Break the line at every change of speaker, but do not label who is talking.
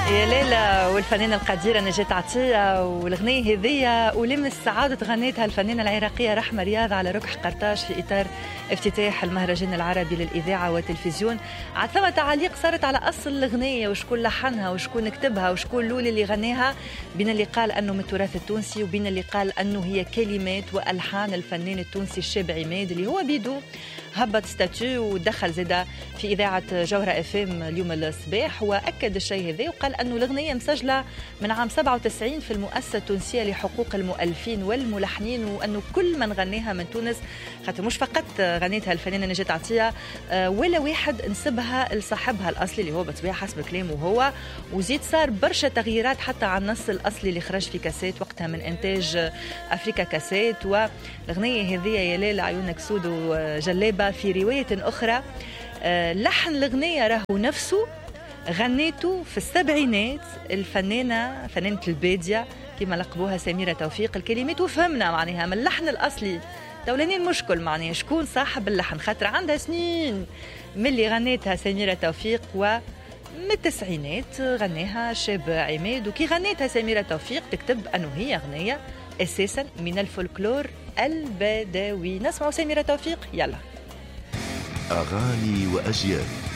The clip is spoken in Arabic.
يا ليلى والفنانة القديرة نجاة عطية، والغنية هذية ولمس سعادة غنيتها الفنانة العراقية رحمة رياض على ركح قرطاج في إطار افتتاح المهرجان العربي للإذاعة والتلفزيون. عاد ثم تعاليق صارت على أصل الغنية وشكون لحنها وشكون كتبها وشكون لولي اللي غناها، بين اللي قال أنه من التراث التونسي وبين اللي قال أنه هي كلمات وألحان الفنان التونسي الشاب عماد اللي هو بيدو هبط ستاتيو ودخل زاده في إذاعة جوهرة FM اليوم الصباح، وأكد الشيء هذا وقال أنه الأغنية مسجلة من عام 97 في المؤسسة التونسية لحقوق المؤلفين والملحنين، وأنه كل من غناها من تونس، خاطر مش فقط غنيتها الفنانة نجاة عطية ولا واحد نسبها لصاحبها الأصلي اللي هو بالطبيعة حسب كلامه هو، وزيد صار برشا تغييرات حتى على النص الأصلي اللي خرج في كاسيت وقتها من إنتاج أفريكا كاسيت. والأغنية هذه يا ليلى عيونك سود وجلابة في رواية أخرى لحن الأغنية راهو نفسه غنيته في السبعينات فنانة البادية كما لقبوها سميرة توفيق. الكلمات وفهمنا معناها من اللحن الأصلي دولاني المشكل معناها شكون صاحب اللحن، خاطر عندها سنين من اللي غنيتها سميرة توفيق ومن التسعينات غناها شاب عماد، وكي غنيتها سميرة توفيق تكتب أنه هي أغنية أساسا من الفولكلور البدوي. نسمع سميرة توفيق، يلا.
أغاني وأجيال.